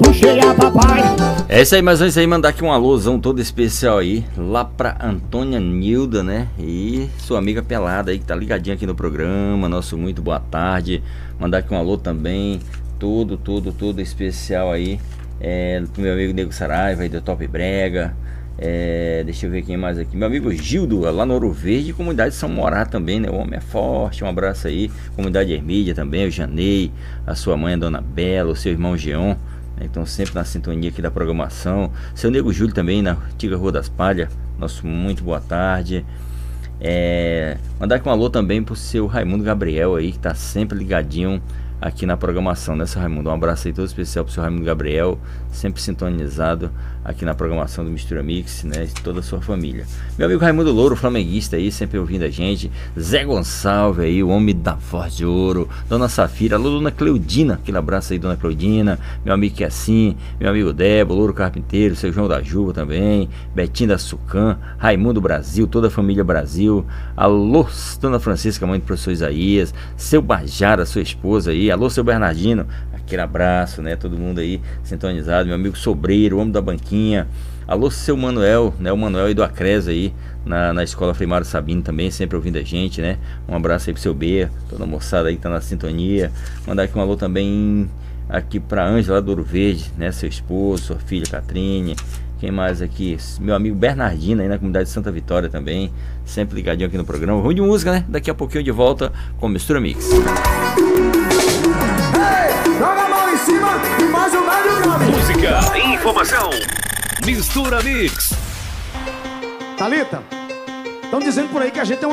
puxeia papai. É isso aí, mas antes aí mandar aqui um alôzão todo especial aí, lá pra Antônia Nilda, né? E sua amiga Pelada aí, que tá ligadinha aqui no programa, nosso muito boa tarde. Mandar aqui um alô também, todo especial aí, pro meu amigo Nego Saraiva aí do Top Brega. Deixa eu ver quem mais aqui. Meu amigo Gildo, lá no Ouro Verde, comunidade São Morá também, né? O homem é forte, um abraço aí. Comunidade Hermídia também, o Janei, a sua mãe, a Dona Bela, o seu irmão Geon, né? Então sempre na sintonia aqui da programação. Seu Nego Júlio também, na antiga Rua das Palhas, nosso muito boa tarde. Mandar aqui um alô também pro seu Raimundo Gabriel aí, que tá sempre ligadinho aqui na programação, né, seu Raimundo? Um abraço aí todo especial pro seu Raimundo Gabriel, sempre sintonizado aqui na programação do Mistura Mix, né, e toda a sua família. Meu amigo Raimundo Louro, flamenguista aí, sempre ouvindo a gente. Zé Gonçalves aí, o homem da voz de ouro. Dona Safira, alô, Dona Cleudina, aquele abraço aí, Dona Cleudina. Meu amigo Cassim, meu amigo Débora, Louro Carpinteiro, seu João da Juva também, Betinho da Sucan, Raimundo Brasil, toda a família Brasil. Alô, Dona Francisca, mãe do professor Isaías, seu Bajara, sua esposa aí. Alô, seu Bernardino, aquele abraço, né? Todo mundo aí sintonizado. Meu amigo Sobreiro, o homem da banquinha. Alô, seu Manuel, né? O Manuel aí do Acres aí, na escola Primário Sabino também, sempre ouvindo a gente, né? Um abraço aí pro seu B, toda a moçada aí que tá na sintonia. Mandar aqui um alô também aqui pra Ângela do Ouro Verde, né? Seu esposo, sua filha Catrine. Quem mais aqui? Meu amigo Bernardino aí na comunidade de Santa Vitória também, sempre ligadinho aqui no programa. Vamos de música, né? Daqui a pouquinho de volta com Mistura Mix. Joga a mão em cima e mais um médio grave. Música, informação, Mistura Mix. Thalita, estão dizendo por aí que a gente tem uma